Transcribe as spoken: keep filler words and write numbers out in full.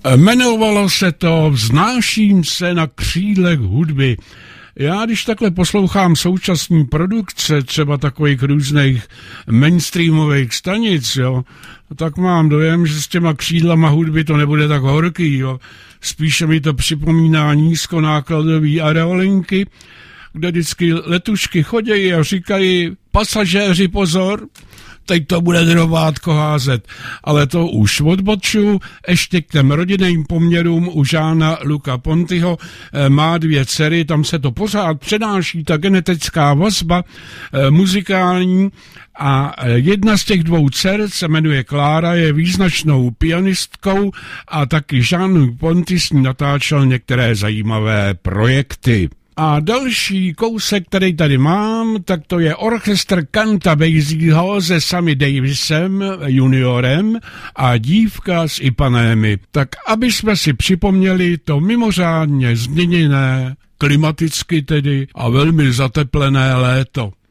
Jmenovalo se to Vznáším se na křídlech hudby. Já, když takhle poslouchám současní produkce, třeba takových různých mainstreamových stanic, jo, tak mám dojem, že s těma křídlama hudby to nebude tak horký, jo. Spíše mi to připomíná nízkonákladový aerolinky, kde vždycky letušky chodějí a říkají, pasažéři pozor, teď to bude drobátko házet. Ale to už odboču, ještě k těm rodinným poměrům u Žána Luca Pontyho. Má dvě dcery, tam se to pořád přenáší, ta genetická vazba muzikální. A jedna z těch dvou dcer se jmenuje Klára, je význačnou pianistkou a taky Jean Ponty s ní natáčel některé zajímavé projekty. A další kousek, který tady mám, tak to je orchestr Cantabasiho se Sammy Davisem juniorem a dívka z Ipanémy. Tak aby jsme si připomněli to mimořádně změněné, klimaticky tedy a velmi zateplené léto.